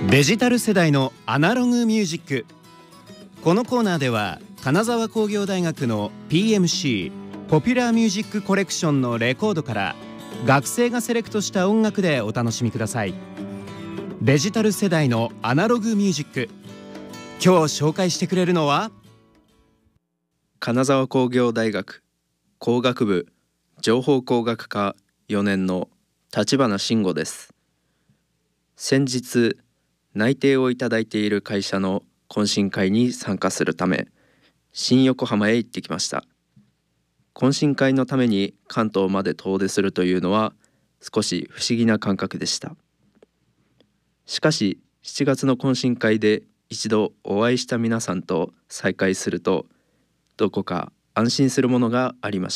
デジタル世代のアナログミュージック。このコーナーでは金沢工業大学の PMC ポピュラーミュージックコレクションのレコードから学生がセレクトした音楽でお楽しみください。デジタル世代のアナログミュージック。今日紹介してくれるのは金沢工業大学工学部情報工学科4年の立花慎吾です。先日内定をいただいている会社の懇親会に参加するため新横浜へ行ってきました。懇親会のために関東まで遠出するというのは少し不思議な感覚でした。しかし7月の懇親会で一度お会いした皆さんと再会するとどこか安心するものがありました。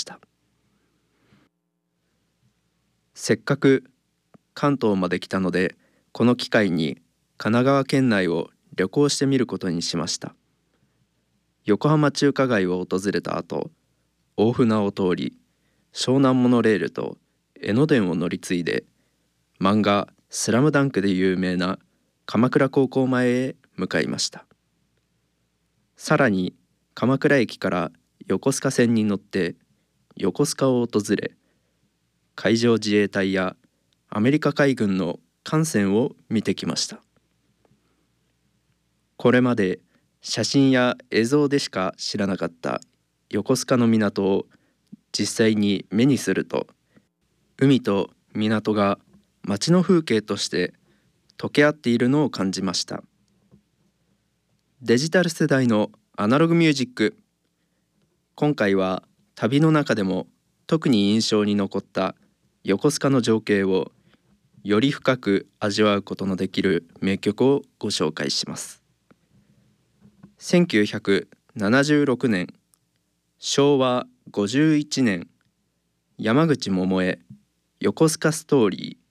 せっかく関東まで来たのでこの機会に神奈川県内を旅行してみることにしました。横浜中華街を訪れた後、大船を通り湘南モノレールと江ノ電を乗り継いで漫画スラムダンクで有名な鎌倉高校前へ向かいました。さらに鎌倉駅から横須賀線に乗って横須賀を訪れ、海上自衛隊やアメリカ海軍の艦船を見てきました。これまで写真や映像でしか知らなかった横須賀の港を実際に目にすると、海と港が街の風景として溶け合っているのを感じました。デジタル世代のアナログミュージック。今回は旅の中でも特に印象に残った横須賀の情景をより深く味わうことのできる名曲をご紹介します。1976年、昭和51年、山口百恵、横須賀ストーリー。